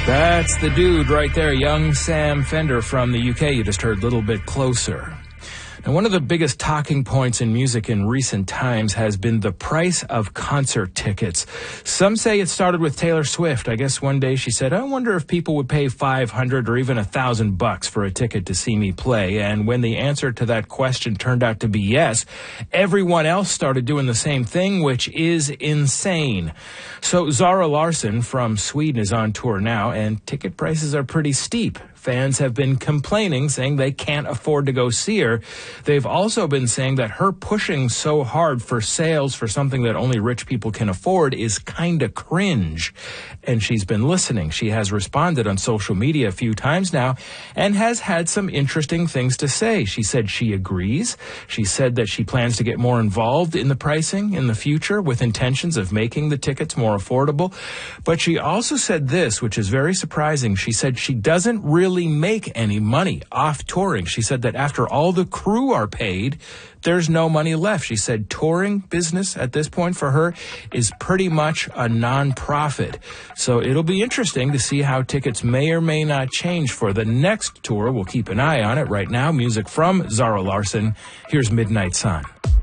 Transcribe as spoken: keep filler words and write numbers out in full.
That's the dude right there, young Sam Fender from the U K. You just heard a Little Bit Closer. Now, one of the biggest talking points in music in recent times has been the price of concert tickets. Some say it started with Taylor Swift. I guess one day she said, I wonder if people would pay five hundred or even a thousand bucks for a ticket to see me play. And when the answer to that question turned out to be yes, everyone else started doing the same thing, which is insane. So Zara Larsson from Sweden is on tour now, and ticket prices are pretty steep. Fans have been complaining, saying they can't afford to go see her. They've also been saying that her pushing so hard for sales for something that only rich people can afford is kind of cringe. And she's been listening. She has responded on social media a few times now and has had some interesting things to say. She said she agrees. She said that she plans to get more involved in the pricing in the future with intentions of making the tickets more affordable. But she also said this, which is very surprising. She said she doesn't really make any money off touring. She said that after all the crew are paid, there's no money left. She said touring business at this point for her is pretty much a non-profit. So it'll be interesting to see how tickets may or may not change for the next tour. We'll keep an eye on it. Right now, music from Zara Larsson. Here's Midnight Sun.